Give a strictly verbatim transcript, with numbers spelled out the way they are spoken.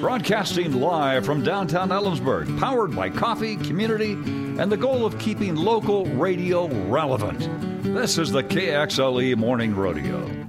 Broadcasting live from downtown Ellensburg, powered by coffee, community, and the goal of keeping local radio relevant. This is the K X L E Morning Rodeo.